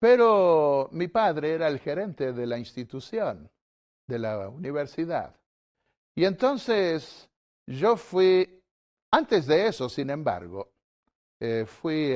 Pero mi padre era el gerente de la institución, de la universidad. Y entonces yo fui, antes de eso, sin embargo, fui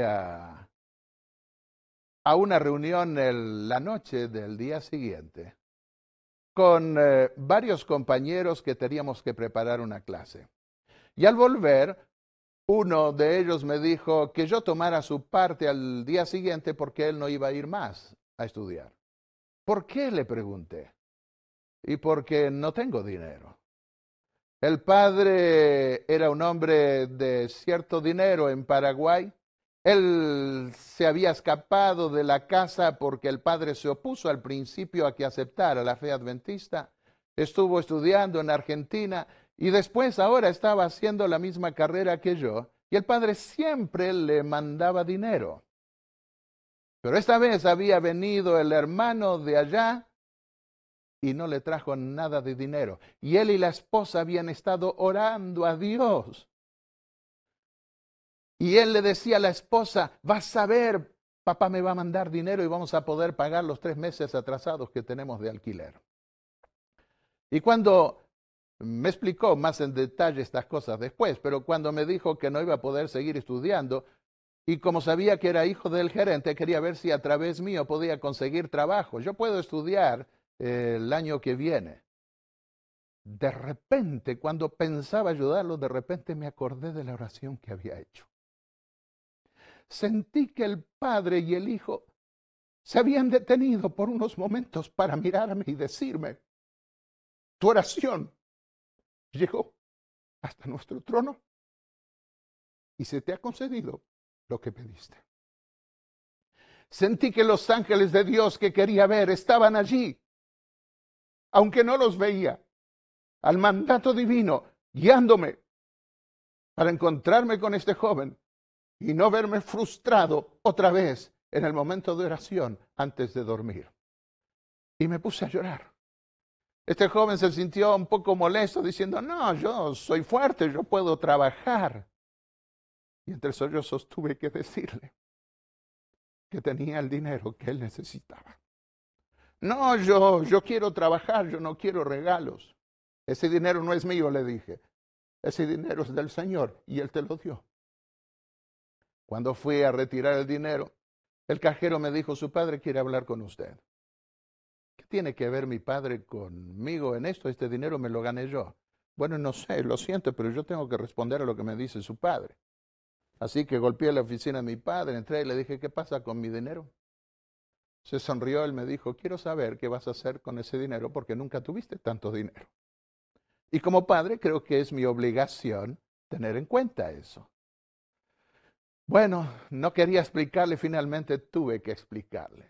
a una reunión la noche del día siguiente con varios compañeros que teníamos que preparar una clase. Y al volver, uno de ellos me dijo que yo tomara su parte al día siguiente porque él no iba a ir más a estudiar. ¿Por qué? Le pregunté. Y porque no tengo dinero. El padre era un hombre de cierto dinero en Paraguay. Él se había escapado de la casa porque el padre se opuso al principio a que aceptara la fe adventista. Estuvo estudiando en Argentina y después ahora estaba haciendo la misma carrera que yo. Y el padre siempre le mandaba dinero. Pero esta vez había venido el hermano de allá y no le trajo nada de dinero. Y él y la esposa habían estado orando a Dios. Y él le decía a la esposa, vas a ver, papá me va a mandar dinero y vamos a poder pagar los 3 meses atrasados que tenemos de alquiler. Y cuando me explicó más en detalle estas cosas después, pero cuando me dijo que no iba a poder seguir estudiando, y como sabía que era hijo del gerente, quería ver si a través mío podía conseguir trabajo. Yo puedo estudiar el año que viene. De repente, cuando pensaba ayudarlo, de repente me acordé de la oración que había hecho. Sentí que el padre y el hijo se habían detenido por unos momentos para mirarme y decirme, tu oración llegó hasta nuestro trono y se te ha concedido lo que pediste. Sentí que los ángeles de Dios que quería ver estaban allí, aunque no los veía, al mandato divino, guiándome para encontrarme con este joven y no verme frustrado otra vez en el momento de oración antes de dormir. Y me puse a llorar. Este joven se sintió un poco molesto diciendo, no, yo soy fuerte, yo puedo trabajar. Y entre sollozos tuve que decirle que tenía el dinero que él necesitaba. No, yo quiero trabajar, yo no quiero regalos. Ese dinero no es mío, le dije. Ese dinero es del Señor y Él te lo dio. Cuando fui a retirar el dinero, el cajero me dijo, su padre quiere hablar con usted. ¿Qué tiene que ver mi padre conmigo en esto? Este dinero me lo gané yo. Bueno, no sé, lo siento, pero yo tengo que responder a lo que me dice su padre. Así que golpeé la oficina de mi padre, entré y le dije, ¿qué pasa con mi dinero? Se sonrió, él me dijo, quiero saber qué vas a hacer con ese dinero porque nunca tuviste tanto dinero. Y como padre creo que es mi obligación tener en cuenta eso. Bueno, no quería explicarle, finalmente tuve que explicarle.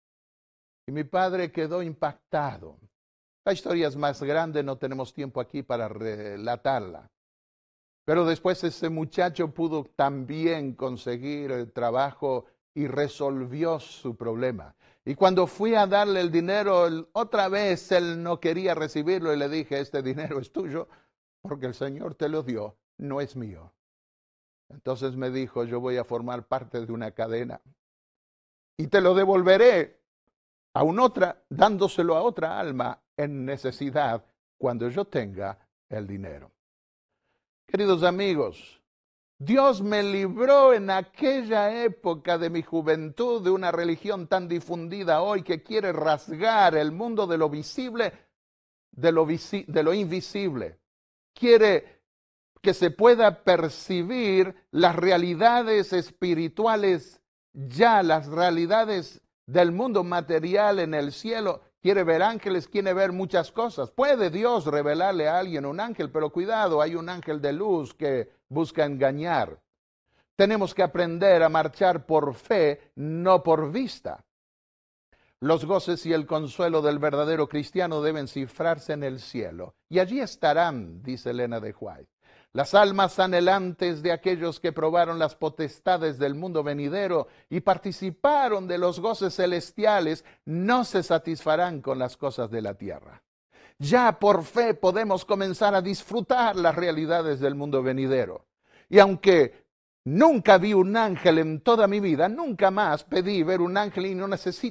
Y mi padre quedó impactado. La historia es más grande, no tenemos tiempo aquí para relatarla. Pero después ese muchacho pudo también conseguir el trabajo y resolvió su problema. Y cuando fui a darle el dinero, otra vez él no quería recibirlo y le dije, este dinero es tuyo porque el Señor te lo dio, no es mío. Entonces me dijo, yo voy a formar parte de una cadena y te lo devolveré a una otra, dándoselo a otra alma en necesidad cuando yo tenga el dinero. Queridos amigos, Dios me libró en aquella época de mi juventud de una religión tan difundida hoy que quiere rasgar el mundo de lo visible, de lo invisible. Quiere que se pueda percibir las realidades espirituales ya, las realidades del mundo material en el cielo. Quiere ver ángeles, quiere ver muchas cosas. Puede Dios revelarle a alguien un ángel, pero cuidado, hay un ángel de luz que busca engañar. Tenemos que aprender a marchar por fe, no por vista. Los goces y el consuelo del verdadero cristiano deben cifrarse en el cielo. Y allí estarán, dice Elena de White, las almas anhelantes de aquellos que probaron las potestades del mundo venidero y participaron de los goces celestiales, no se satisfarán con las cosas de la tierra. Ya por fe podemos comenzar a disfrutar las realidades del mundo venidero. Y aunque Nunca vi un ángel en toda mi vida, nunca más pedí ver un ángel y no necesito